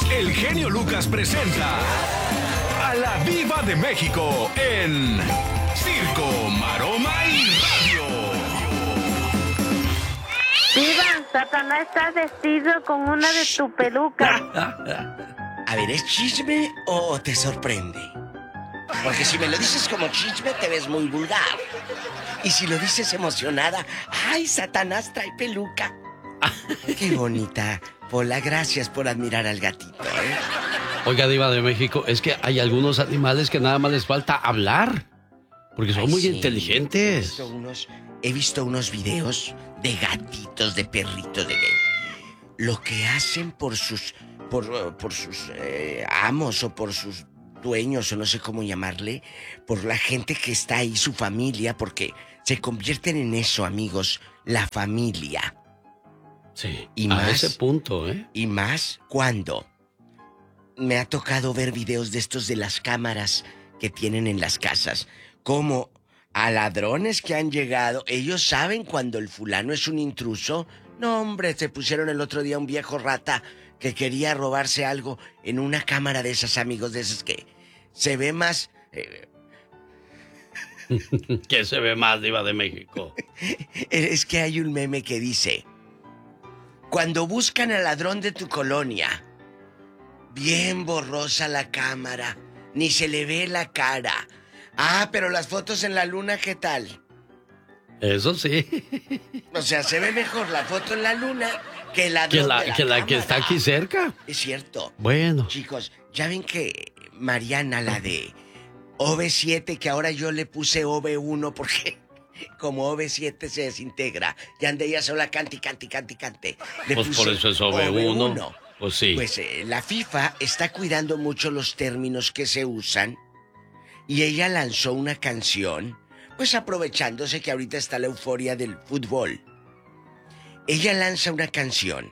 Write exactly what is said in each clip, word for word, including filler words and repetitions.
el genio Lucas presenta a la Diva de México en Circo, Maroma y Radio. Diva, Satanás está vestido con una de tu peluca. A ver, ¿es chisme o te sorprende? Porque si me lo dices como chisme, te ves muy vulgar. Y si lo dices emocionada, ¡ay, Satanás trae peluca! ¡Qué bonita! Pola, gracias por admirar al gatito, ¿eh? Oiga, Diva de México, es que hay algunos animales que nada más les falta hablar. Porque son Ay, muy sí. inteligentes. He visto, unos, he visto unos videos de gatitos, de perritos, de... Lo que hacen por sus... Por, por sus eh, amos o por sus dueños, o no sé cómo llamarle, por la gente que está ahí, su familia, porque se convierten en eso, amigos, la familia. Sí, y a más, ese punto, ¿eh? Y más cuando me ha tocado ver videos de estos de las cámaras que tienen en las casas, como a ladrones que han llegado, ellos saben cuando el fulano es un intruso. No, hombre, se pusieron el otro día un viejo rata que quería robarse algo en una cámara de esas, amigos, de esas que se ve más... Eh... ¿Qué se ve más, Diva de México? Es que hay un meme que dice: cuando buscan al ladrón de tu colonia, bien borrosa la cámara, ni se le ve la cara. Ah, pero las fotos en la luna, ¿qué tal? Eso sí. O sea, se ve mejor la foto en la luna que la que la, de la que, la que está aquí cerca. Es cierto. Bueno. Chicos, ya ven que Mariana, la de O V siete, que ahora yo le puse O V uno porque como O V siete se desintegra, ya anda ella sola, cante, cante, cante, cante. Le pues por eso es O V uno. O V uno. Pues sí. Pues eh, la FIFA está cuidando mucho los términos que se usan y ella lanzó una canción, pues aprovechándose que ahorita está la euforia del fútbol. Ella lanza una canción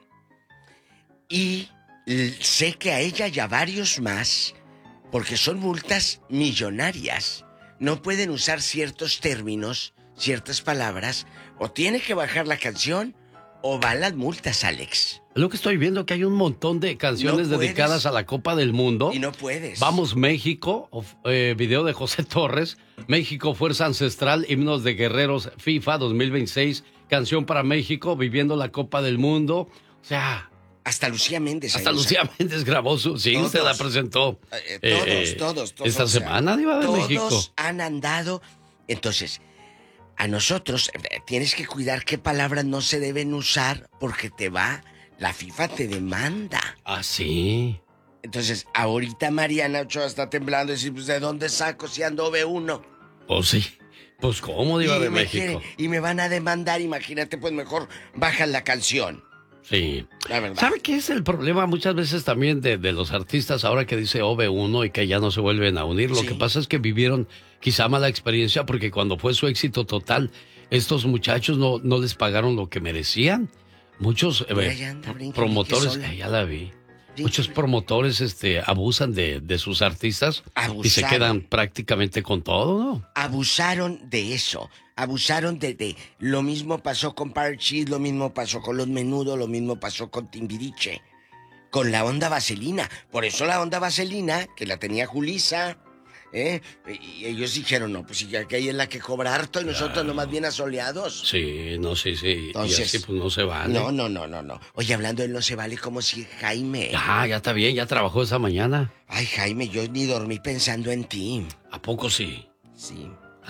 y sé que a ella y a varios más, porque son multas millonarias, no pueden usar ciertos términos, ciertas palabras, o tiene que bajar la canción o van las multas, Alex. Lo que estoy viendo que hay un montón de canciones no dedicadas a la Copa del Mundo. Y no puedes. Vamos México, eh, video de José Torres, México, Fuerza Ancestral, himnos de guerreros FIFA dos mil veintiséis, canción para México, viviendo la Copa del Mundo. O sea... Hasta Lucía Méndez. Hasta Lucía Méndez grabó su... Sí, todos, usted la presentó. Eh, todos, eh, todos, todos. Esta semana, Diva de México. Todos han andado. Entonces, a nosotros eh, tienes que cuidar qué palabras no se deben usar porque te va... La FIFA te demanda. ¿Ah, sí? Entonces, ahorita Mariana Ochoa está temblando y dice, pues, ¿de dónde saco si ando O V uno? Pues sí. Pues, ¿cómo, Diva de México? Quiere, y me van a demandar, imagínate, pues mejor bajan la canción. Sí. La verdad. ¿Sabe qué es el problema muchas veces también de, de los artistas ahora que dice O V uno y que ya no se vuelven a unir? Lo sí. que pasa es que vivieron quizá mala experiencia porque cuando fue su éxito total, estos muchachos no, no les pagaron lo que merecían. Muchos eh, anda, brinque, promotores, eh, ya la vi. Brinque, Muchos promotores este, abusan de, de sus artistas Abusaron. y se quedan prácticamente con todo, ¿no? Abusaron de eso. Abusaron de, de... Lo mismo pasó con Parchís, lo mismo pasó con Los Menudo, lo mismo pasó con Timbiriche. Con la onda vaselina. Por eso la onda vaselina, que la tenía Julissa, ¿eh? Y ellos dijeron, no, pues si aquella es la que cobra harto y nosotros claro. nomás bien asoleados. Sí, no, sí, sí. Entonces, y así pues no se vale. No, no, no, no, no. Oye, hablando de no se vale, como si Jaime... Ah, ya está bien, ya trabajó esa mañana. Ay, Jaime, yo ni dormí pensando en ti. ¿A poco sí? Sí.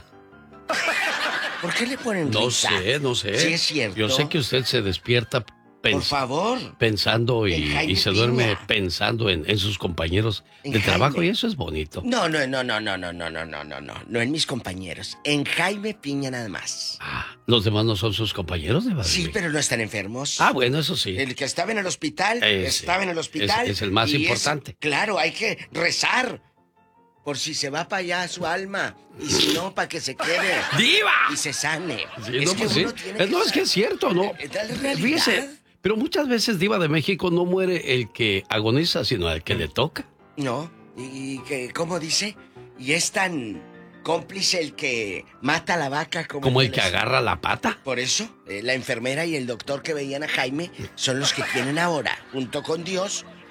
¿Por qué le ponen No risa? sé, no sé. Sí, es cierto. Yo sé que usted se despierta... Pens- Por favor. Pensando y, y se duerme Piña. pensando en, en sus compañeros en de Jaime. trabajo y eso es bonito. No, no, no, no, no, no, no, no, no, no, no, no en mis compañeros. En Jaime Piña nada más. Ah, ¿los demás no son sus compañeros de Sí, pero no están enfermos. Ah, bueno, eso sí. El que estaba en el hospital, Ese. estaba en el hospital. Es, es el más y importante. Es, claro, hay que rezar. Por si se va para allá su alma. Y si no, para que se quede. ¡Diva! Y se sane. Sí, es no, que pues uno sí. tiene es, que No, es que es cierto, ¿no? Dale realidad. Fíjese, pero muchas veces, Diva de México, no muere el que agoniza, sino el que le toca. No, y, y que, ¿cómo dice? Y es tan cómplice el que mata a la vaca como... Como el que agarra la pata. Por eso, eh, la enfermera y el doctor que veían a Jaime son los que tienen ahora, junto con Dios,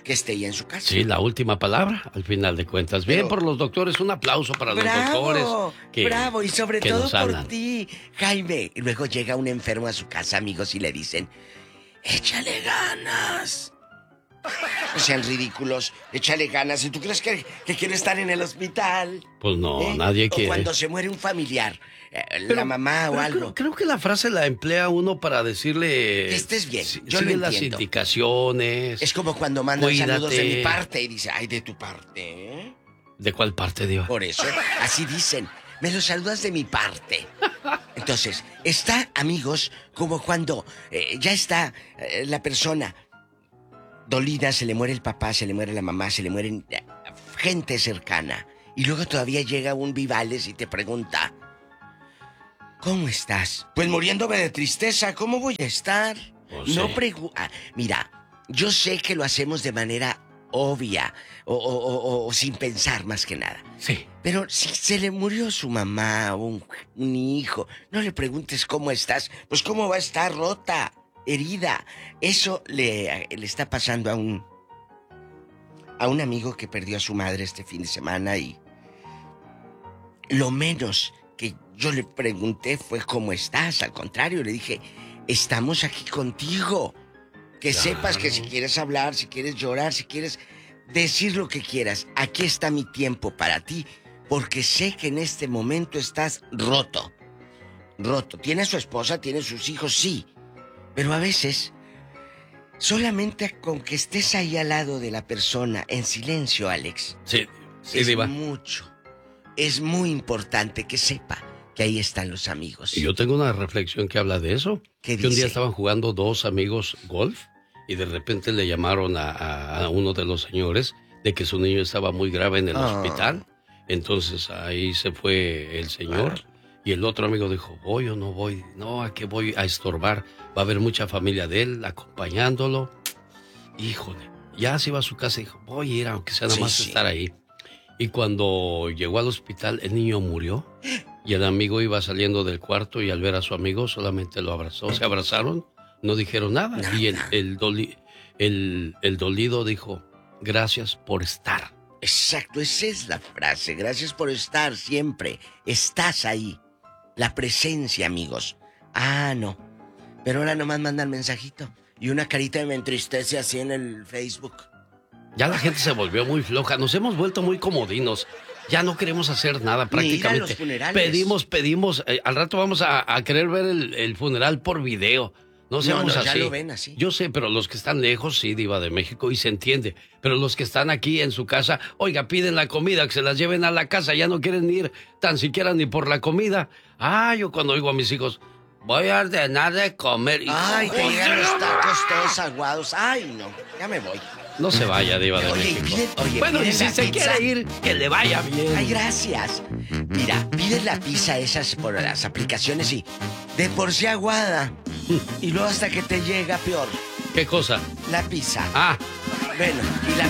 que esté ella en su casa. Sí, la última palabra, al final de cuentas. Bien, Pero, por los doctores, un aplauso para los bravo, doctores. Que, bravo, y sobre que todo nos por hablan. ti, Jaime. Y luego llega un enfermo a su casa, amigos, y le dicen, échale ganas. No sean ridículos, échale ganas. ¿Y tú crees que, que quiere estar en el hospital? Pues no, ¿Eh? nadie O quiere. cuando se muere un familiar, eh, Pero- la mamá o pero algo. Creo, creo que la frase la emplea uno para decirle... Que estés bien, si- yo lo sigue las entiendo. indicaciones. Es como cuando mandan Cuídate. saludos de mi parte y dice, ay, de tu parte, ¿eh? ¿De cuál parte, Diva? Por eso, así dicen, me los saludas de mi parte. Entonces, está, amigos, como cuando eh, ya está eh, la persona dolida, se le muere el papá, se le muere la mamá, se le mueren eh, gente cercana. Y luego todavía llega un Vivales y te pregunta, ¿cómo estás? Pues muriéndome de tristeza, ¿cómo voy a estar? Oh, No sí. pregunta. Mira, yo sé que lo hacemos de manera obvia o, o- o- o sin pensar más que nada. Sí. Pero si se le murió su mamá o un, un hijo, no le preguntes cómo estás. Pues cómo va a estar rota, herida. Eso le, le está pasando a un a un amigo que perdió a su madre este fin de semana y lo menos que yo le pregunté fue cómo estás. Al contrario, le dije, estamos aquí contigo. Que Claro. sepas que si quieres hablar, si quieres llorar, si quieres decir lo que quieras, aquí está mi tiempo para ti, porque sé que en este momento estás roto. Roto. Tiene a su esposa, tiene sus hijos, sí. Pero a veces, solamente con que estés ahí al lado de la persona, en silencio, Alex, Sí, sí, es Diva. mucho. Es muy importante que sepa que ahí están los amigos. Y yo tengo una reflexión que habla de eso. ¿Qué Que un día dice? estaban jugando dos amigos golf y de repente le llamaron a, a- a uno de los señores de que su niño estaba muy grave en el Ah. hospital. Entonces ahí se fue el señor y el otro amigo dijo, voy o no voy, no, ¿a qué voy a estorbar? Va a haber mucha familia de él acompañándolo. Híjole, ya se iba a su casa y dijo, voy a ir aunque sea nada Sí, más sí. estar ahí. Y cuando llegó al hospital, el niño murió. Y el amigo iba saliendo del cuarto y al ver a su amigo solamente lo abrazó. Se abrazaron, no dijeron nada. Nada. Y el, el, doli- el, el dolido dijo, gracias por estar. Exacto, esa es la frase. Gracias por estar siempre. Estás ahí. La presencia, amigos. Ah, no. Pero ahora nomás mandan mensajito. Y una carita de me entristece así en el Facebook. Ya la gente se volvió muy floja, nos hemos vuelto muy comodinos. Ya no queremos hacer nada Ni ir a prácticamente. los funerales. Pedimos, pedimos. eh, al rato vamos a, a querer ver el, el funeral por video. No seamos no, así. ya lo ven así. Yo sé, pero los que están lejos, sí, Diva de México, y se entiende. Pero los que están aquí en su casa, oiga, piden la comida, que se las lleven a la casa, ya no quieren ir tan siquiera ni por la comida. Ah, yo cuando oigo a mis hijos, voy a ordenar de comer. Y- Ay, te llegan los tacos todos aguados. Ay, no, ya me voy. No se vaya, Diva de Oye, México. pide- oye, bueno, y piden si la se pizza. quiere ir, que le vaya bien. Ay, gracias. Mira, pides la pizza esas por las aplicaciones y de por sí aguada. Y luego hasta que te llega peor. ¿Qué cosa? La pizza. Ah, Bueno, y la